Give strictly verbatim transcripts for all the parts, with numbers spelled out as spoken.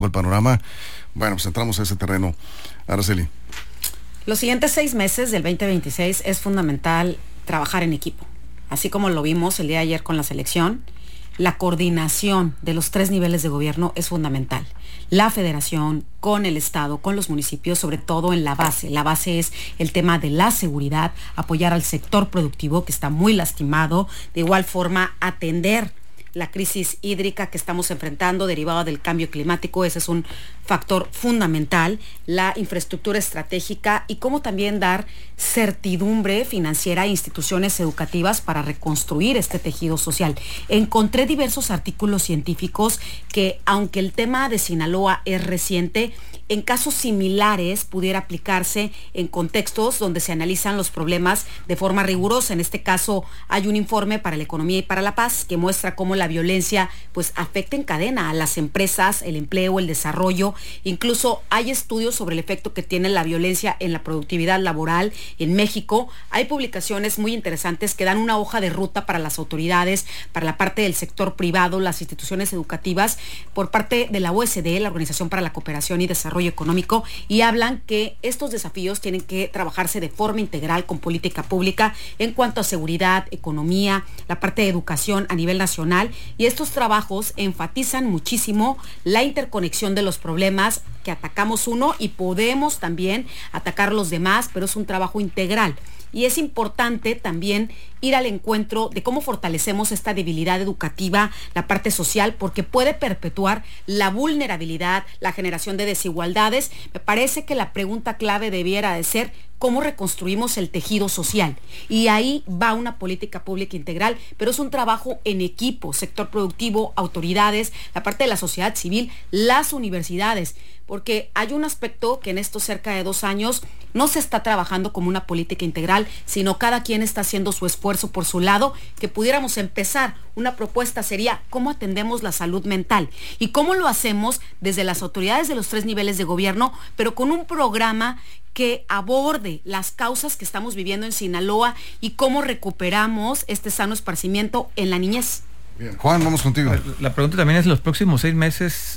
el panorama. Bueno, pues entramos a ese terreno. Araceli. Los siguientes seis meses del veinte veintiséis es fundamental trabajar en equipo. Así como lo vimos el día de ayer con la selección, la coordinación de los tres niveles de gobierno es fundamental. La federación con el estado, con los municipios, sobre todo en la base. La base es el tema de la seguridad, apoyar al sector productivo que está muy lastimado, de igual forma atender la crisis hídrica que estamos enfrentando derivada del cambio climático. Ese es un factor fundamental, la infraestructura estratégica y cómo también dar certidumbre financiera a instituciones educativas para reconstruir este tejido social. Encontré diversos artículos científicos que, aunque el tema de Sinaloa es reciente, en casos similares pudiera aplicarse en contextos donde se analizan los problemas de forma rigurosa. En este caso hay un informe para la economía y para la paz que muestra cómo la violencia pues afecta en cadena a las empresas, el empleo, el desarrollo. Incluso hay estudios sobre el efecto que tiene la violencia en la productividad laboral en México. Hay publicaciones muy interesantes que dan una hoja de ruta para las autoridades, para la parte del sector privado, las instituciones educativas, por parte de la O E C D, la Organización para la Cooperación y Desarrollo Económico, y hablan que estos desafíos tienen que trabajarse de forma integral con política pública en cuanto a seguridad, economía, la parte de educación a nivel nacional, y estos trabajos enfatizan muchísimo la interconexión de los problemas que atacamos uno y podemos también atacar los demás, pero es un trabajo integral. Y es importante también ir al encuentro de cómo fortalecemos esta debilidad educativa, la parte social, porque puede perpetuar la vulnerabilidad, la generación de desigualdades. Me parece que la pregunta clave debiera de ser cómo reconstruimos el tejido social. Y ahí va una política pública integral, pero es un trabajo en equipo, sector productivo, autoridades, la parte de la sociedad civil, las universidades, porque hay un aspecto que en estos cerca de dos años no se está trabajando como una política integral, sino cada quien está haciendo su esfuerzo por su lado, que pudiéramos empezar. Una propuesta sería cómo atendemos la salud mental y cómo lo hacemos desde las autoridades de los tres niveles de gobierno, pero con un programa que aborde las causas que estamos viviendo en Sinaloa y cómo recuperamos este sano esparcimiento en la niñez. Bien. Juan, vamos contigo. La pregunta también es, los próximos seis meses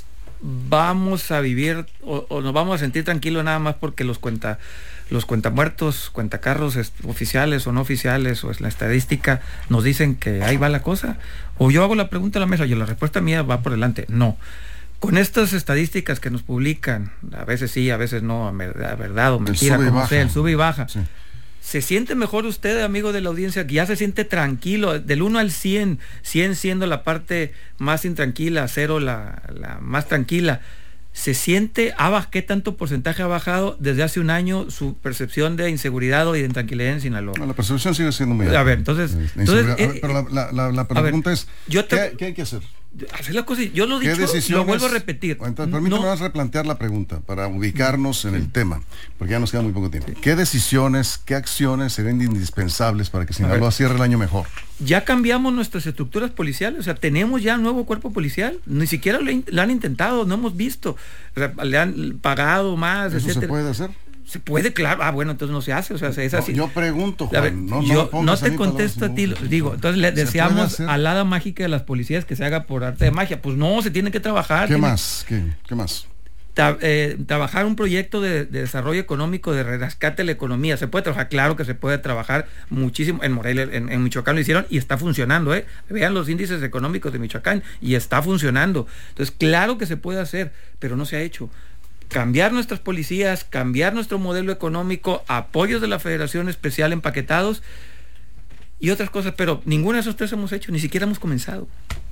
vamos a vivir o, o nos vamos a sentir tranquilos nada más porque los cuenta los cuentamuertos, cuentacarros oficiales o no oficiales o es la estadística nos dicen que ahí va la cosa. O yo hago la pregunta a la mesa, yo la respuesta mía va por delante. No. Con estas estadísticas que nos publican, a veces sí, a veces no, a verdad o mentira, como sea, el sube y baja. Sí. ¿Se siente mejor usted, amigo de la audiencia, que ya se siente tranquilo, del uno al cien, cien siendo la parte más intranquila, cero la, la más tranquila? ¿Se siente, ah, qué tanto porcentaje ha bajado desde hace un año su percepción de inseguridad o de intranquilidad en Sinaloa? No, la percepción sigue siendo muy alta. A ver, entonces... entonces a ver, pero la, la, la, la pregunta ver, es, yo te, ¿qué, ¿qué hay que hacer? Hacer la cosa, yo lo he dicho, lo vuelvo a repetir. Entonces, permítame no. más replantear la pregunta para ubicarnos sí. en el tema, porque ya nos queda muy poco tiempo. Sí. ¿Qué decisiones, qué acciones serían indispensables para que Sinaloa cierre el año mejor? Ya cambiamos nuestras estructuras policiales, o sea, tenemos ya un nuevo cuerpo policial, ni siquiera lo, lo han intentado, no hemos visto, o sea, le han pagado más, ¿Eso etcétera. se puede hacer? Se puede, claro. Ah, bueno, entonces no se hace, o sea, es así. No, yo pregunto, Juan, a ver, no, yo no, no te contesto a ti, digo, entonces le deseamos a la hada mágica de las policías que se haga por arte de magia. Pues no, se tiene que trabajar. ¿Qué tiene, más? ¿Qué, qué más? Ta, eh, trabajar un proyecto de, de desarrollo económico, de rescate de la economía. Se puede trabajar, claro que se puede trabajar muchísimo. En Morelia, en, en Michoacán lo hicieron y está funcionando, ¿eh? Vean los índices económicos de Michoacán y está funcionando. Entonces, claro que se puede hacer, pero no se ha hecho. Cambiar nuestras policías, cambiar nuestro modelo económico, apoyos de la Federación Especial empaquetados y otras cosas, pero ninguna de esos tres hemos hecho, ni siquiera hemos comenzado.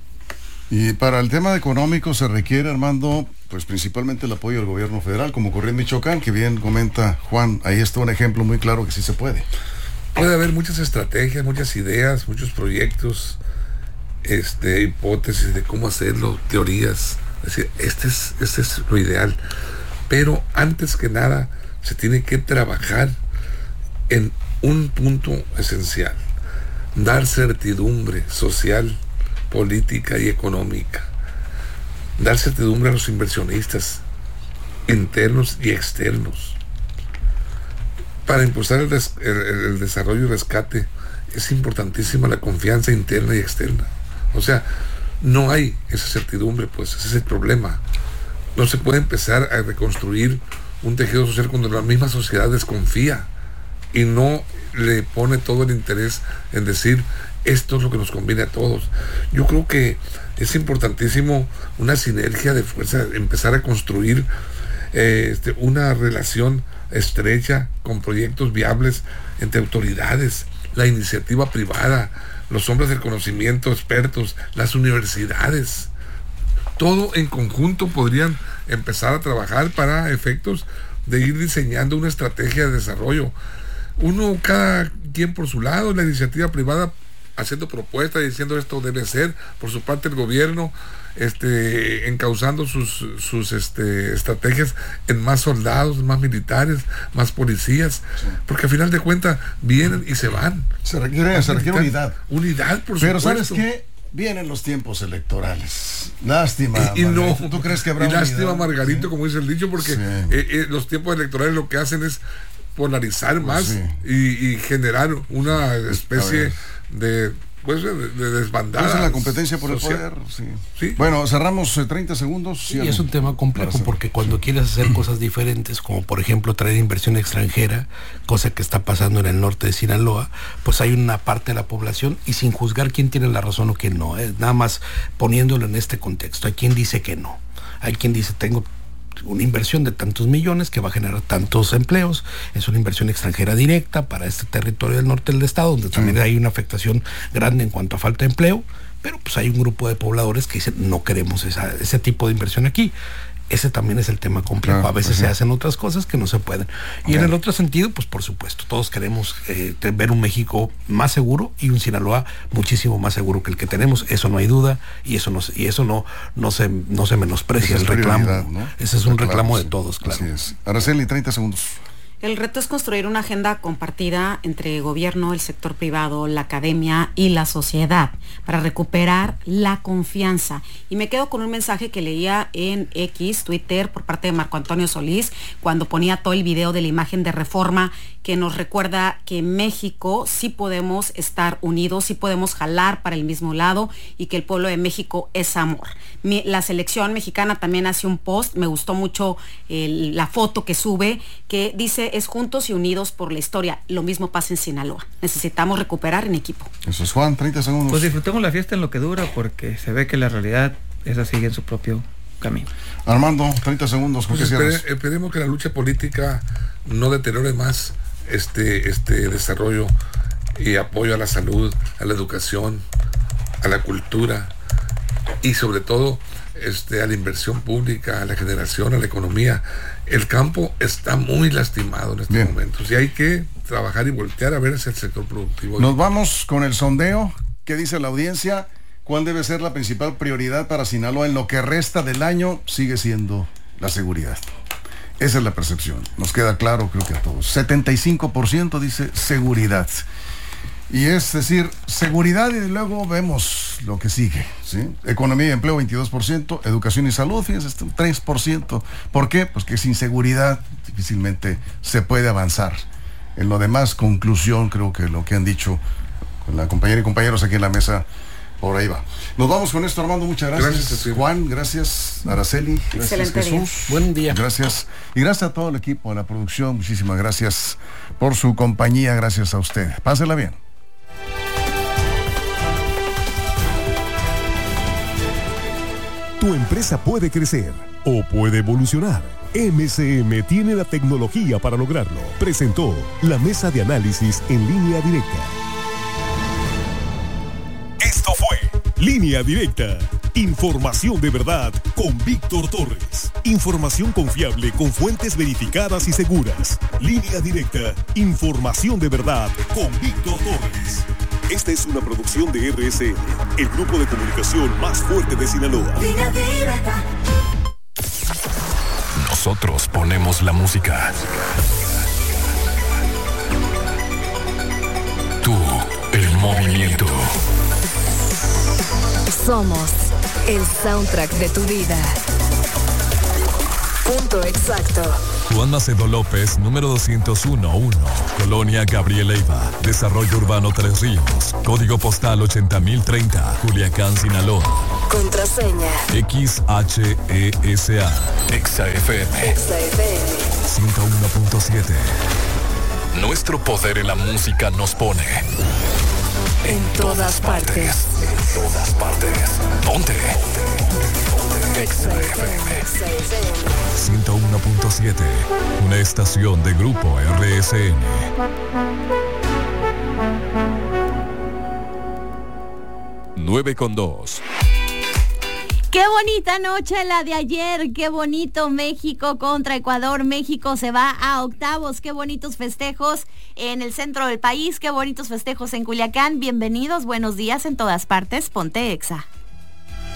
Y para el tema económico se requiere, Armando, pues principalmente el apoyo del gobierno federal, como ocurrió en Michoacán, que bien comenta Juan, ahí está un ejemplo muy claro que sí se puede. Puede haber muchas estrategias, muchas ideas, muchos proyectos, este, hipótesis de cómo hacerlo, teorías, es decir, este es, este es lo ideal. Pero antes que nada se tiene que trabajar en un punto esencial: dar certidumbre social, política y económica, dar certidumbre a los inversionistas internos y externos. Para impulsar el, des- el, el desarrollo y rescate es importantísima la confianza interna y externa. O sea, no hay esa certidumbre, pues ese es el problema. no se puede empezar a reconstruir un tejido social cuando la misma sociedad desconfía y no le pone todo el interés en decir esto es lo que nos conviene a todos. Yo creo que es importantísimo una sinergia de fuerza, empezar a construir eh, este, una relación estrecha con proyectos viables entre autoridades, la iniciativa privada, los hombres del conocimiento, expertos, las universidades. Todo en conjunto podrían empezar a trabajar para efectos de ir diseñando una estrategia de desarrollo. Uno, cada quien por su lado, la iniciativa privada haciendo propuestas y diciendo esto debe ser, por su parte el gobierno este encauzando sus sus este estrategias en más soldados, más militares, más policías, sí. Porque al final de cuentas vienen y se van. Se requiere, se requiere unidad. Unidad, por Pero supuesto. ¿sabes qué? Vienen los tiempos electorales. Lástima. Y, y no, ¿tú crees que habrá y lástima, unidad? Margarito, ¿Sí? Como dice el dicho, porque sí. eh, eh, los tiempos electorales lo que hacen es polarizar pues más sí. y, y generar una especie de pues de, de desbandada. Esa es la competencia por social. el poder. Sí. Sí. Bueno, cerramos eh, treinta segundos. Y es un tema complejo porque cuando quieres hacer cosas diferentes, como por ejemplo traer inversión extranjera, cosa que está pasando en el norte de Sinaloa, pues hay una parte de la población, y sin juzgar quién tiene la razón o quién no, ¿eh? Nada más poniéndolo en este contexto. Hay quien dice que no, hay quien dice tengo una inversión de tantos millones que va a generar tantos empleos, es una inversión extranjera directa para este territorio del norte del estado, donde también hay una afectación grande en cuanto a falta de empleo, pero pues hay un grupo de pobladores que dicen no queremos esa, ese tipo de inversión aquí. Ese también es el tema complejo. Claro, a veces pues se sí. hacen otras cosas que no se pueden. Y okay. en el otro sentido, pues por supuesto, todos queremos eh, ver un México más seguro y un Sinaloa muchísimo más seguro que el que tenemos. Eso no hay duda, y eso no, y eso no, no, se, no se menosprecia. El reclamo, ¿no? Ese es un reclamo, reclamo de todos, claro. Así es. Araceli, treinta segundos. El reto es construir una agenda compartida entre gobierno, el sector privado, la academia y la sociedad para recuperar la confianza. Y me quedo con un mensaje que leía en X, Twitter, por parte de Marco Antonio Solís, cuando ponía todo el video de la imagen de Reforma, que nos recuerda que en México sí podemos estar unidos, sí podemos jalar para el mismo lado, y que el pueblo de México es amor. Mi, la selección mexicana también hace un post, me gustó mucho el, la foto que sube, que dice es juntos y unidos por la historia. Lo mismo pasa en Sinaloa. Necesitamos recuperar en equipo. Eso es, Juan, treinta segundos. Pues disfrutemos la fiesta en lo que dura, porque se ve que la realidad esa sigue en su propio camino. Armando, treinta segundos. Pues espere, esperemos que la lucha política no deteriore más este, este desarrollo y apoyo a la salud, a la educación, a la cultura y sobre todo este, a la inversión pública, a la generación, a la economía. El campo está muy lastimado en estos Bien. momentos y hay que trabajar y voltear a ver hacia el sector productivo. Nos vamos con el sondeo. ¿Qué dice la audiencia? ¿Cuál debe ser la principal prioridad para Sinaloa en lo que resta del año? Sigue siendo la seguridad. Esa es la percepción. Nos queda claro, creo que a todos. setenta y cinco por ciento dice seguridad. Y es decir, seguridad, y luego vemos lo que sigue, ¿sí? Economía y empleo, veintidós por ciento. Educación y salud, fíjense, tres por ciento. ¿Por qué? Pues que sin seguridad difícilmente se puede avanzar. En lo demás, conclusión, creo que lo que han dicho con la compañera y compañeros aquí en la mesa, por ahí va. Nos vamos con esto, Armando, muchas gracias. Gracias, Juan, gracias. Araceli, gracias. Excelente Jesús. día. Buen día. Gracias. Y gracias a todo el equipo, a la producción, muchísimas gracias por su compañía, gracias a usted. Pásela bien. Tu empresa puede crecer o puede evolucionar. M C M tiene la tecnología para lograrlo. Presentó la mesa de análisis en Línea Directa. Esto fue Línea Directa. Información de verdad con Víctor Torres. Información confiable con fuentes verificadas y seguras. Línea Directa. Información de verdad con Víctor Torres. Esta es una producción de R S N, el grupo de comunicación más fuerte de Sinaloa. Línea Directa. Nosotros ponemos la música. Tú, el movimiento. Somos el soundtrack de tu vida. Punto exacto. Juan Macedo López, número doscientos uno uno, Colonia Gabriel Leiva, Desarrollo Urbano Tres Ríos, Código Postal ochenta mil treinta, Culiacán, Sinaloa. Contraseña X H E S A. Exa F M. Exa F M ciento uno punto siete. Nuestro poder en la música nos pone en todas partes. En todas partes. Ponte. Exa F M ciento uno punto siete. Una estación de Grupo R S N. nueve con dos. Qué bonita noche la de ayer, qué bonito México contra Ecuador. México se va a octavos, qué bonitos festejos en el centro del país, qué bonitos festejos en Culiacán. Bienvenidos, buenos días en todas partes, ponte Exa.